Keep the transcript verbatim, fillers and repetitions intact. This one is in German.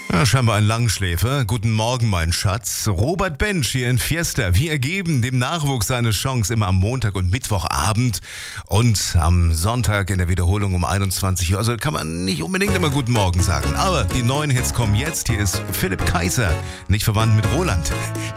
Ja, scheinbar ein Langschläfer. Guten Morgen, mein Schatz. Robert Bench hier in Fiesta. Wir geben dem Nachwuchs seine Chance immer am Montag und Mittwochabend und am Sonntag in der Wiederholung um einundzwanzig Uhr. Also kann man nicht unbedingt immer Guten Morgen sagen. Aber die neuen Hits kommen jetzt. Hier ist Philipp Kaiser, nicht verwandt mit Roland.